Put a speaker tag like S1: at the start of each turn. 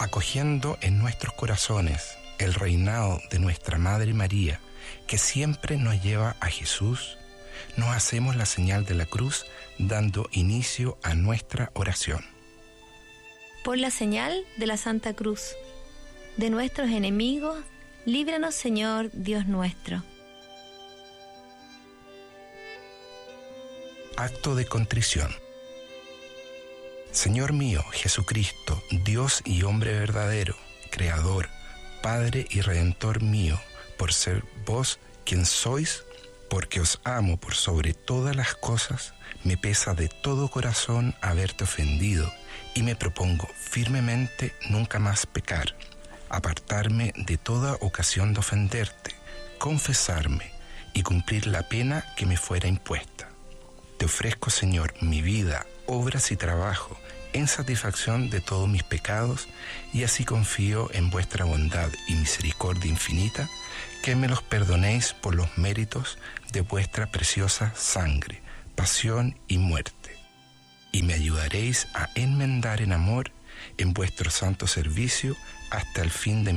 S1: acogiendo en nuestros corazones el reinado de nuestra Madre María, que siempre nos lleva a Jesús, nos hacemos la señal de la cruz, dando inicio a nuestra oración.
S2: Por la señal de la Santa Cruz, de nuestros enemigos, líbranos, Señor Dios nuestro.
S1: Acto de contrición. Señor mío, Jesucristo, Dios y hombre verdadero, Creador, Padre y Redentor mío, por ser vos quien sois, porque os amo por sobre todas las cosas, me pesa de todo corazón haberte ofendido y me propongo firmemente nunca más pecar, apartarme de toda ocasión de ofenderte, confesarme y cumplir la pena que me fuera impuesta. Te ofrezco, Señor, mi vida, obras y trabajo, en satisfacción de todos mis pecados, y así confío en vuestra bondad y misericordia infinita, que me los perdonéis por los méritos de vuestra preciosa sangre, pasión y muerte, y me ayudaréis a enmendar en amor en vuestro santo servicio hasta el fin de